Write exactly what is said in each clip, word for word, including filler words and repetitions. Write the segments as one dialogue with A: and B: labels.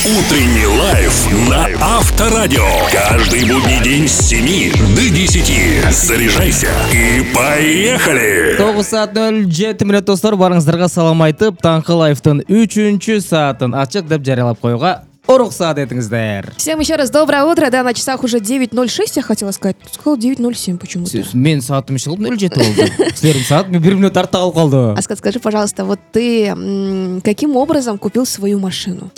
A: Утренний лайф на Авторадио. Каждый будний день с семи до десяти. Заряжайся и поехали!
B: тоғыз саат нөл жеті минут достар, барыңыздарға салам айтып, таңғы лайфтың üçüncü саатын ачык деп жариялап коюуга уруксат этиңиздер.
C: Всем еще раз доброе утро, да, на часах уже девять ноль шесть, я хотела сказать, сказал девять ноль семь почему-то.
B: Мен саатым иши кылып нөл жети болду. Силердин саат бир минут артта калып калды.
C: Аскат, скажи, пожалуйста, вот ты м, каким образом купил свою машину?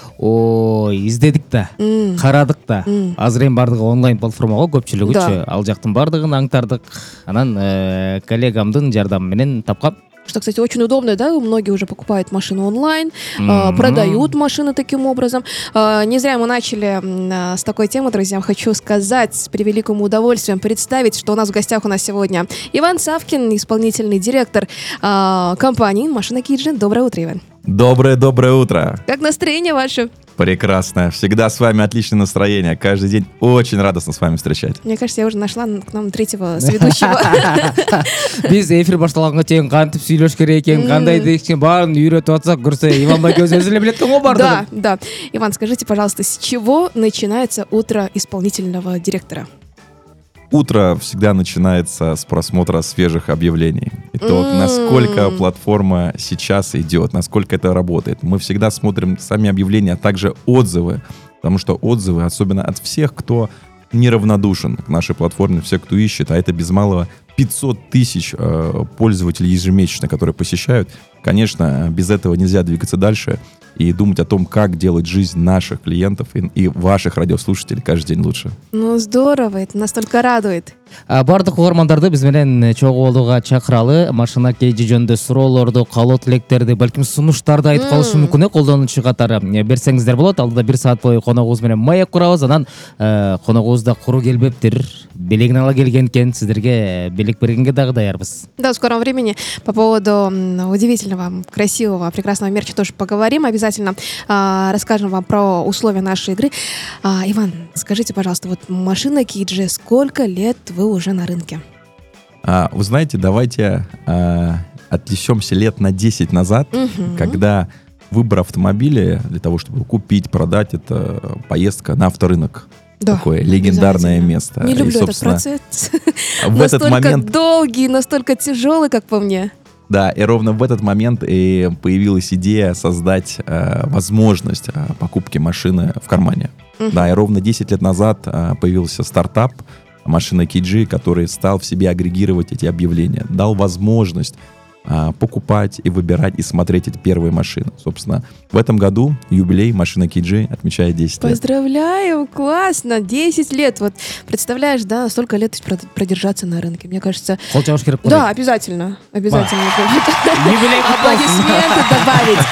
B: Ой, издедик да,
C: М.
B: карадык да.
C: М.
B: Азыр эми бардыгы онлайн платформага көпчүлүгүчү.
C: Да.
B: Ал жактын бардыгын аңтардык. Анан э, коллегамдын жардамы менен тапкам.
C: Что, кстати, очень удобно, да, многие уже покупают машину онлайн,
B: Мгм.
C: э, продают машины таким образом. Э, не зря мы начали м, э, с такой темы, друзья. Хочу сказать, с превеликим удовольствием представить, что у нас в гостях у нас сегодня Иван Савкин, исполнительный директор э, компании «Машина Киджи». Доброе утро, Иван.
D: Доброе-доброе утро.
C: Как настроение ваше?
D: Прекрасно. Всегда с вами отличное настроение. Каждый день очень радостно с вами встречать.
C: Мне кажется, я уже нашла к нам третьего сведущего.
B: Биз эфир башталганга чейин кантип сүйлөш керек экен, кандай дегенче баарын үйрөтүп атсак, көрсө Иван байке өзү эле билет го бардыгын.
C: Да, да. Иван, скажите, пожалуйста, с чего начинается утро исполнительного директора?
D: Утро всегда начинается с просмотра свежих объявлений. И то,
C: М.
D: насколько платформа сейчас идет, насколько это работает. Мы всегда смотрим сами объявления, а также отзывы. Потому что отзывы, особенно от всех, кто неравнодушен к нашей платформе, все, кто ищет, а это без малого пятьсот тысяч э, пользователей ежемесячно, которые посещают. Конечно, без этого нельзя двигаться дальше и думать о том, как делать жизнь наших клиентов и, и ваших радиослушателей каждый день лучше.
C: Ну, здорово, это настолько радует.
B: А, бардык угармандарды биз менен чогулууга чакыралы. Машина Киджи жөнүндө суроолорду, каалоо тилектерди, балким сунуштарды айтып калышы мүмкүн э, колдонуучу катары э, берсеңиздер болот. Алдыда бир саат бою коногубуз менен маек курабыз. Анан э, коногубузда куру келбептир, белегин ала келген экен. Сиздерге белек бергенге дагы даярбыз.
C: Да, в скором времени по поводу м, удивительного, красивого, прекрасного мерча тоже поговорим обязательно. А, расскажем вам про условия нашей игры. А, Иван, скажите, пожалуйста, вот машина Киджи, сколько лет вы уже на рынке?
D: А, вы знаете, давайте а, отнесемся лет на десять назад,
C: Мгм.
D: когда выбор автомобиля для того, чтобы его купить, продать, это поездка на авторынок.
C: Да,
D: Такое легендарное
C: обязательно.
D: место.
C: Не
D: И,
C: люблю этот
D: собственно,
C: процесс.
D: в этот
C: Настолько
D: момент,
C: долгий, настолько тяжелый, как по мне.
D: да, и ровно в этот момент и появилась идея создать э, возможность э, покупки машины в кармане.
C: Мгм.
D: Да, и ровно десять лет назад э, появился стартап «Машина Киджи», который стал в себе агрегировать эти объявления, дал возможность а, покупать и выбирать и смотреть эти первые машины. Собственно, в этом году юбилей «Машина Киджи» отмечает десять лет.
C: Поздравляю, классно, десять лет. Вот представляешь, да, столько лет прод- продержаться на рынке. Мне кажется,
B: Кол чабыш керек.
C: да, обязательно, обязательно.
B: Юбилей
C: Аплодисменты добавить.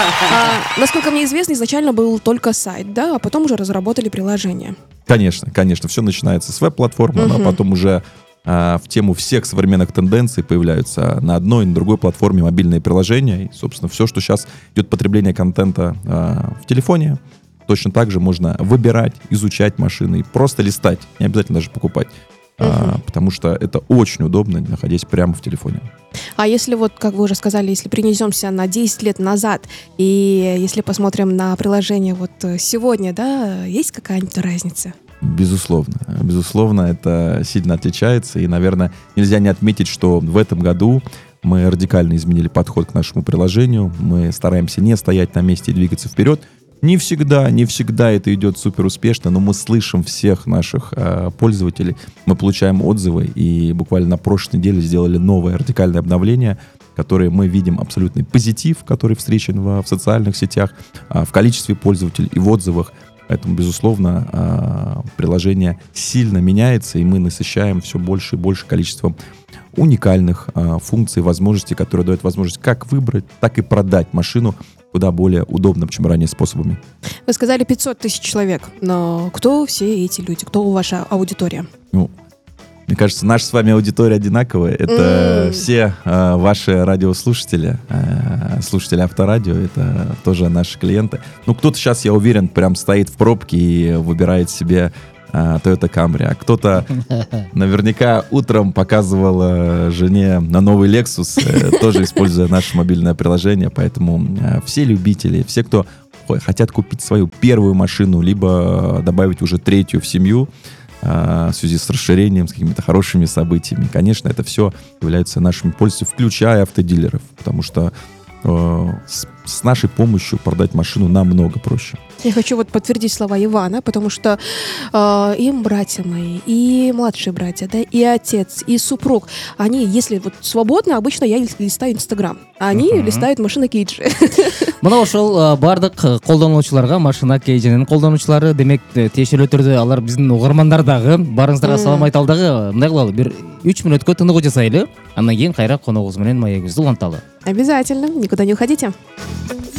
C: А, Насколько мне известно, изначально был только сайт, да, а потом уже разработали приложение.
D: Конечно, конечно, все начинается с веб-платформы, но
C: Мгм.
D: потом уже а, в тему всех современных тенденций появляются на одной и на другой платформе мобильные приложения. И, собственно, все, что сейчас идет потребление контента а, в телефоне, точно так же можно выбирать, изучать машины и просто листать, не обязательно даже покупать. А, потому что это очень удобно, находясь прямо в телефоне.
C: А если вот, как вы уже сказали, если перенесемся на десять лет назад, и если посмотрим на приложение вот э, сегодня, да, есть какая-нибудь разница?
D: Безусловно. Безусловно, это сильно отличается. И, наверное, нельзя не отметить, что в этом году мы радикально изменили подход к нашему приложению. Мы стараемся не стоять на месте и двигаться вперед. Не всегда, не всегда это идет супер успешно, но мы слышим всех наших э, пользователей, мы получаем отзывы, и буквально на прошлой неделе сделали новое радикальное обновление, которое мы видим абсолютный позитив, который встречен в, в социальных сетях, э, в количестве пользователей и в отзывах. Поэтому, безусловно, э, приложение сильно меняется, и мы насыщаем все больше и больше количеством уникальных э, функций, возможностей, которые дают возможность как выбрать, так и продать машину куда более удобным, чем ранее способами.
C: Вы сказали пятьсот тысяч человек, но кто все эти люди, кто ваша аудитория?
D: Ну, мне кажется, наша с вами аудитория одинаковая. Это
C: М.
D: все э, ваши радиослушатели, э, слушатели Авторадио, это тоже наши клиенты. Ну, кто-то сейчас, я уверен, прям стоит в пробке и выбирает себе э, Toyota Camry, а кто-то наверняка утром показывал э, жене на новый Lexus, э, тоже используя наше мобильное приложение. Поэтому э, все любители, все, кто хотят купить свою первую машину, либо добавить уже третью в семью, в связи с расширением, с какими-то хорошими событиями. Конечно, это все является нашими пользователями, включая автодилеров, потому что э, с, с нашей помощью продать машину намного проще.
C: Я хочу вот подтвердить слова Ивана, потому что э, им братья мои, и младшие братья, да, и отец, и супруг, они, если вот свободно, обычно я листаю Инстаграм, а они uh-huh. листают машина кейджи.
B: Мына ошол баардык колдонуучуларга, машина кейжинин колдонуучулары, демек тиешелүү түрдө алар биздин угармандар дагы баарыңыздарга салам айталы дагы. Мындай кылалы, бир үч мүнөткө тыныгуу жасайлы, андан кийин кайра коногубуз менен маегибизди уланталы.
C: Обязательно, никуда не уходите.